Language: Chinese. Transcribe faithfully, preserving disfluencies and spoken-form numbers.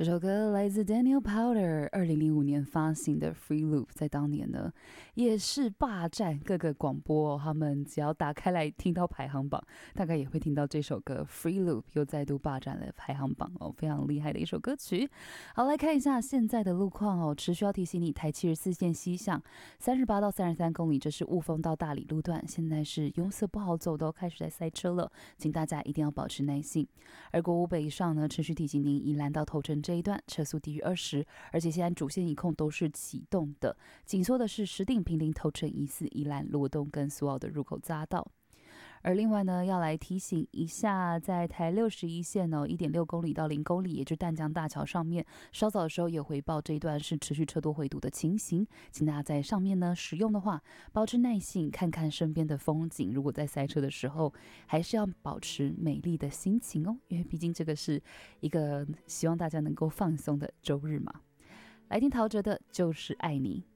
这首歌来自 Daniel Powter 二零零五年发行的 Free Loop， 在当年呢也是霸占各个广播、哦、他们只要打开来听到排行榜，大概也会听到这首歌 Free Loop 又再度霸占了排行榜哦，非常厉害的一首歌曲。好，来看一下现在的路况哦，持续要提醒你，台七十四线西向三十八到三十三公里，这是雾峰到大理路段，现在是拥塞不好走的、哦、开始在塞车了，请大家一定要保持耐性。而国五北上呢，持续提醒您宜兰到头城这一段车速低于二十，而且现在主线一控都是启动的，紧缩的是石碇、坪林、头城、宜四、宜兰、罗东跟苏澳的入口匝道。而另外呢，要来提醒一下，在台六十一线哦，一点六公里到零公里，也就是淡江大桥上面，稍早的时候也回报这一段是持续车多回堵的情形，请大家在上面呢使用的话，保持耐性，看看身边的风景。如果在塞车的时候，还是要保持美丽的心情哦，因为毕竟这个是一个希望大家能够放松的周日嘛。来听陶喆的《就是爱你》。